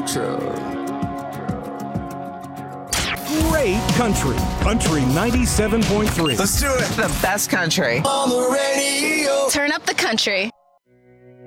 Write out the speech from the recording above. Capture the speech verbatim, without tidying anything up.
future. Great country. Country ninety-seven point three. Let's do it. The best country. On the radio. Turn up the country.